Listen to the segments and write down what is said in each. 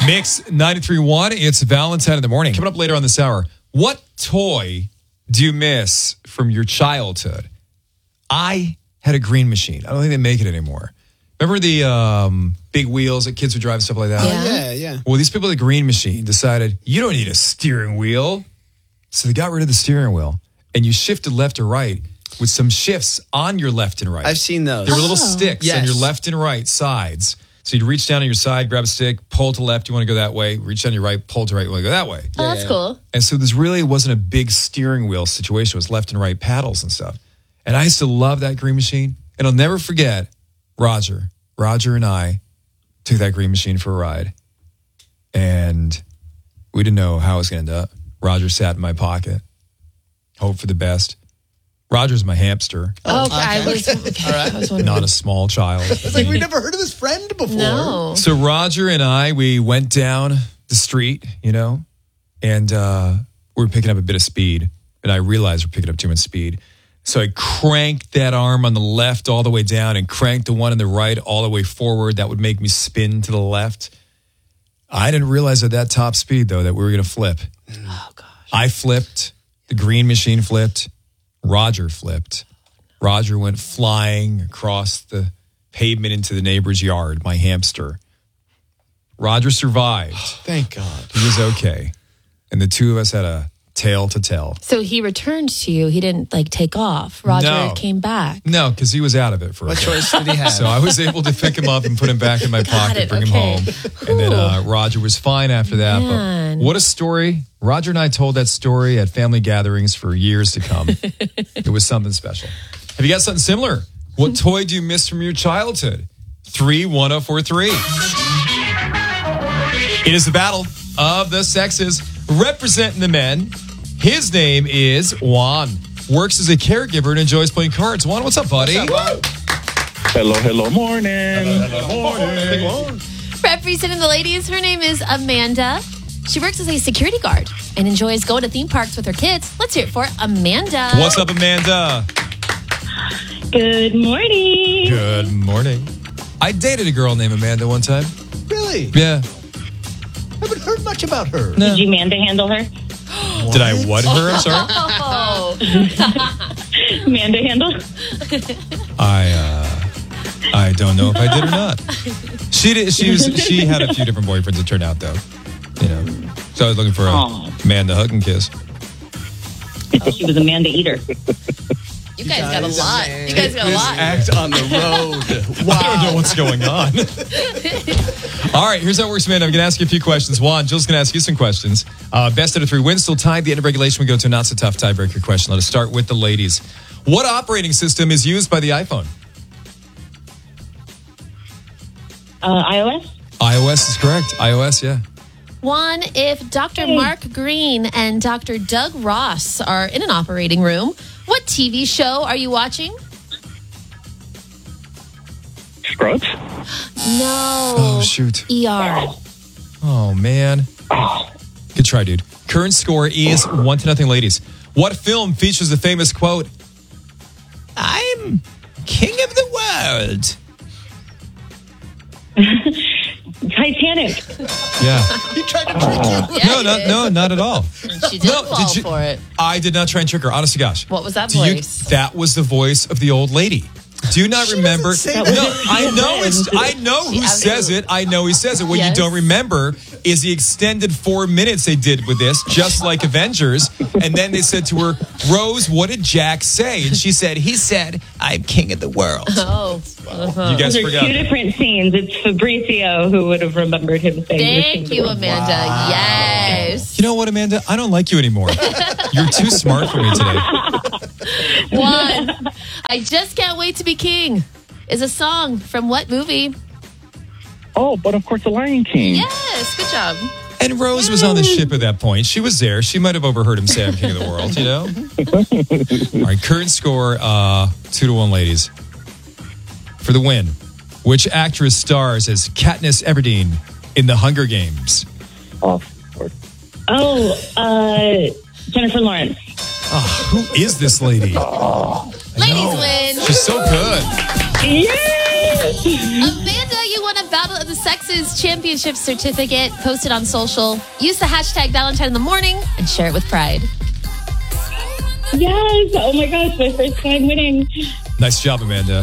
Mix 93.1. It's Valentine in the morning. Coming up later on this hour. What toy do you miss from your childhood? I had a green machine. I don't think they make it anymore. Remember the big wheels that kids would drive and stuff like that? Yeah. Well, these people at the green machine decided, you don't need a steering wheel. So they got rid of the steering wheel. And you shifted left or right with some shifts on your left and right. I've seen those. There were little sticks on Yes. your left and right sides. So you'd reach down on your side, grab a stick, pull to left, you want to go that way. Reach down your right, pull to right, you want to go that way. Oh, that's cool. And so this really wasn't a big steering wheel situation. It was left and right paddles and stuff. And I used to love that green machine. And I'll never forget Roger. Roger and I took that green machine for a ride. And we didn't know how it was going to end up. Roger sat in my pocket. Hope for the best. Roger's my hamster. Oh, I was wondering. Not a small child. It's like we've never heard of this friend before. No. So Roger and I, we went down the street, and we were picking up a bit of speed. And I realized we're picking up too much speed. So I cranked that arm on the left all the way down and cranked the one on the right all the way forward. That would make me spin to the left. I didn't realize at that top speed, though, that we were going to flip. Oh, gosh. I flipped. The green machine flipped. Roger flipped. Roger went flying across the pavement into the neighbor's yard, my hamster. Roger survived. Thank God. He was okay. And the two of us had a tale to tell. So he returned to you. He didn't take off. Roger No. came back. No, because he was out of it for a What bit. choice did he have? So I was able to pick him up and put him back in my pocket, it. bring Okay. him home. And then Roger was fine after that. Man. But what a story. Roger and I told that story at family gatherings for years to come. It was something special. Have you got something similar? What toy do you miss from your childhood? 31043. It is the battle of the sexes. Representing the men, his name is Juan. Works as a caregiver and enjoys playing cards. Juan, what's up, buddy? Hello, morning. Morning. Representing the ladies, her name is Amanda. She works as a security guard and enjoys going to theme parks with her kids. Let's hear it for Amanda. What's up, Amanda? Good morning. Good morning. I dated a girl named Amanda one time. Really? Yeah. Haven't heard much about her. Did you manhandle her? Did I what her? I'm sorry. Oh, Manhandle? I don't know if I did or not. She did. She had a few different boyfriends. It turned out though, So I was looking for a man to hug and kiss. She was a man to eater. you guys got a lot. You guys got a lot. Act on the road. I don't know what's going on. All right, here's how it works, man. I'm going to ask you a few questions. Juan, Jill's going to ask you some questions. Best out of 3 wins. Still tied. The end of regulation, we go to a not so tough tiebreaker question. Let us start with the ladies. What operating system is used by the iPhone? iOS? iOS is correct. iOS, yeah. Juan, if Dr. Mark Green and Dr. Doug Ross are in an operating room, what TV show are you watching? Scrubs? No. Oh, shoot. ER. Oh, man. Good try, dude. Current score is 1-0, ladies. What film features the famous quote, "I'm king of the world"? Titanic. Yeah. He tried to trick you. No, not at all. She did fall for it. I did not try and trick her. Honest to gosh. What was that voice? That was the voice of the old lady. Do you not remember? doesn't say No, that. I know who says it. I know he says it. What Yes. you don't remember is the extended 4 minutes they did with this, just like Avengers. And then they said to her, "Rose, what did Jack say?" And she said, "He said, I'm king of the world." Oh. You guys Those are forgot. two different scenes. It's Fabrizio who would have remembered him saying Thank you, Amanda. Yes. You know what, Amanda? I don't like you anymore. You're too smart for me today. Juan, I Just Can't Wait to Be King is a song from what movie? Oh, but of course, The Lion King. Yes, good job. And Rose was on the ship at that point. She was there. She might have overheard him say, "I'm king of the world," All right, current score, 2-1, ladies. For the win, which actress stars as Katniss Everdeen in The Hunger Games? Oh, Jennifer Lawrence. Who is this lady? Ladies win. She's so good. Yes! Amanda, you won a Battle of the Sexes Championship certificate posted on social. Use the hashtag Valentine in the Morning and share it with pride. Yes. Oh my gosh, my first time winning. Nice job, Amanda.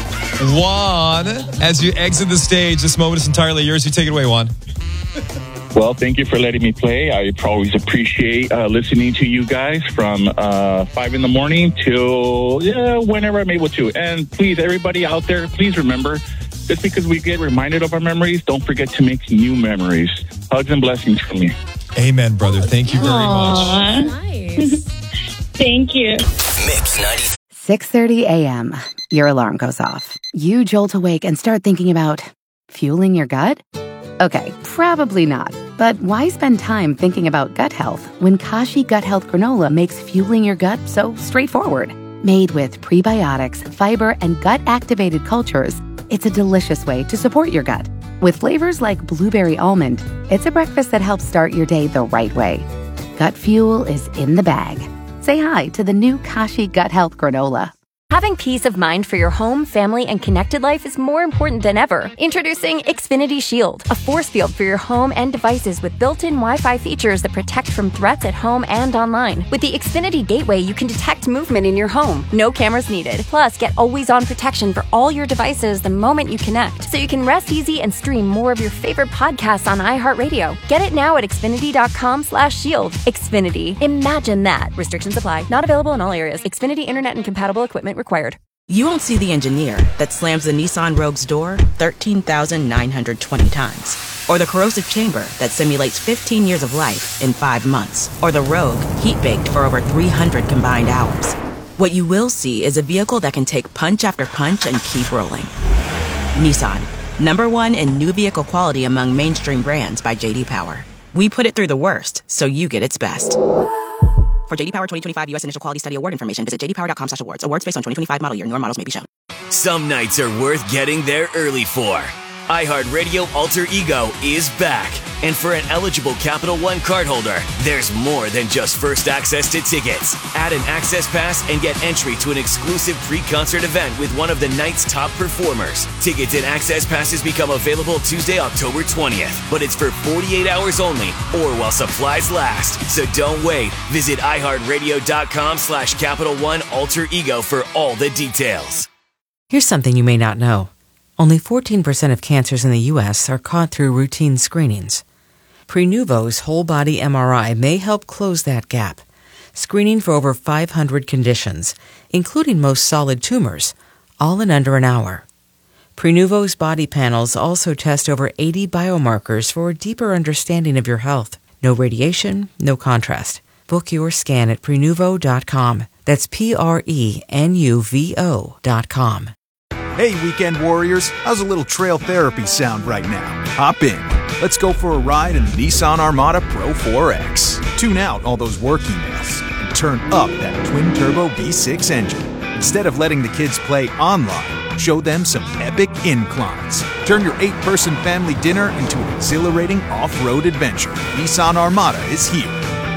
Juan, as you exit the stage, this moment is entirely yours. You take it away, Juan. Well, thank you for letting me play. I always appreciate listening to you guys from 5 in the morning till whenever I'm able to. And please, everybody out there, please remember, just because we get reminded of our memories, don't forget to make new memories. Hugs and blessings from me. Amen, brother. Thank you very much. Nice. Thank you. Mix 90. 6:30 a.m. Your alarm goes off. You jolt awake and start thinking about fueling your gut? Okay, probably not. But why spend time thinking about gut health when Kashi Gut Health Granola makes fueling your gut so straightforward? Made with prebiotics, fiber, and gut-activated cultures, it's a delicious way to support your gut. With flavors like blueberry almond, it's a breakfast that helps start your day the right way. Gut fuel is in the bag. Say hi to the new Kashi Gut Health Granola. Having peace of mind for your home, family, and connected life is more important than ever. Introducing Xfinity Shield, a force field for your home and devices with built-in Wi-Fi features that protect from threats at home and online. With the Xfinity Gateway, you can detect movement in your home. No cameras needed. Plus, get always-on protection for all your devices the moment you connect, so you can rest easy and stream more of your favorite podcasts on iHeartRadio. Get it now at Xfinity.com/shield. Xfinity. Imagine that. Restrictions apply. Not available in all areas. Xfinity Internet and compatible equipment required. You won't see the engineer that slams the Nissan Rogue's door 13,920 times. Or the corrosive chamber that simulates 15 years of life in 5 months. Or the Rogue heat-baked for over 300 combined hours. What you will see is a vehicle that can take punch after punch and keep rolling. Nissan, #1 in new vehicle quality among mainstream brands by J.D. Power. We put it through the worst, so you get its best. For J.D. Power 2025 U.S. Initial Quality Study Award information, visit jdpower.com/awards. Awards based on 2025 model year. Newer models may be shown. Some nights are worth getting there early for. iHeartRadio Alter Ego is back. And for an eligible Capital One cardholder, there's more than just first access to tickets. Add an access pass and get entry to an exclusive pre-concert event with one of the night's top performers. Tickets and access passes become available Tuesday, October 20th. But it's for 48 hours only or while supplies last. So don't wait. Visit iHeartRadio.com/Capital One Alter Ego for all the details. Here's something you may not know. Only 14% of cancers in the U.S. are caught through routine screenings. Prenuvo's whole-body MRI may help close that gap, screening for over 500 conditions, including most solid tumors, all in under an hour. Prenuvo's body panels also test over 80 biomarkers for a deeper understanding of your health. No radiation, no contrast. Book your scan at Prenuvo.com. That's Prenuvo.com. Hey, weekend warriors, how's a little trail therapy sound right now? Hop in. Let's go for a ride in the Nissan Armada Pro 4X. Tune out all those work emails and turn up that twin-turbo V6 engine. Instead of letting the kids play online, show them some epic inclines. Turn your 8-person family dinner into an exhilarating off-road adventure. Nissan Armada is here.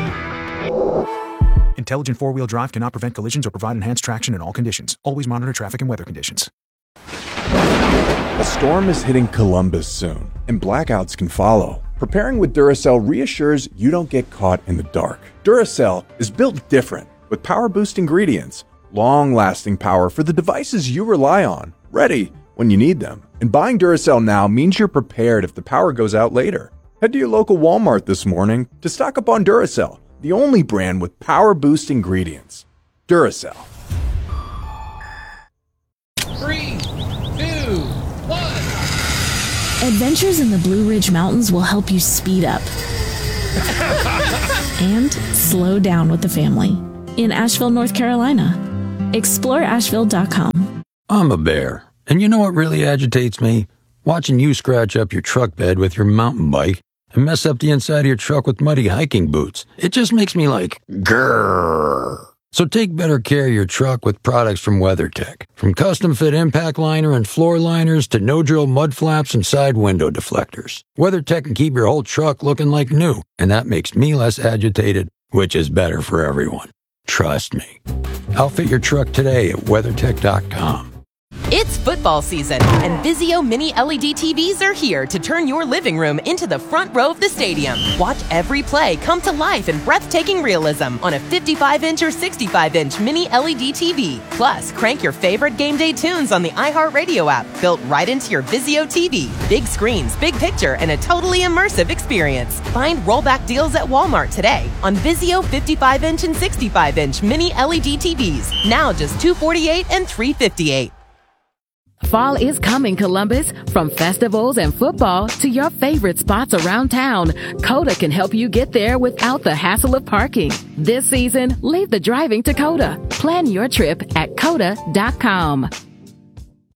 Intelligent four-wheel drive cannot prevent collisions or provide enhanced traction in all conditions. Always monitor traffic and weather conditions. A storm is hitting Columbus soon, and blackouts can follow. Preparing with Duracell reassures you don't get caught in the dark. Duracell is built different, with power-boost ingredients, long-lasting power for the devices you rely on, ready when you need them. And buying Duracell now means you're prepared if the power goes out later. Head to your local Walmart this morning to stock up on Duracell, the only brand with power-boost ingredients. Duracell. 3, 2, 1. Adventures in the Blue Ridge Mountains will help you speed up and slow down with the family in Asheville, North Carolina. Explore Asheville.com. I'm a bear, and you know what really agitates me? Watching you scratch up your truck bed with your mountain bike and mess up the inside of your truck with muddy hiking boots. It just makes me like, grrr. So take better care of your truck with products from WeatherTech. From custom-fit impact liner and floor liners to no-drill mud flaps and side window deflectors. WeatherTech can keep your whole truck looking like new, and that makes me less agitated, which is better for everyone. Trust me. Outfit your truck today at WeatherTech.com. It's football football season, and Vizio Mini LED TVs are here to turn your living room into the front row of the stadium. Watch every play come to life in breathtaking realism on a 55-inch or 65-inch Mini LED TV. Plus, crank your favorite game day tunes on the iHeartRadio app, built right into your Vizio TV. Big screens, big picture, and a totally immersive experience. Find rollback deals at Walmart today on Vizio 55-inch and 65-inch Mini LED TVs. Now just $248 and $358. Fall is coming, Columbus. From festivals and football to your favorite spots around town, Coda can help you get there without the hassle of parking. This season, leave the driving to Coda. Plan your trip at Coda.com.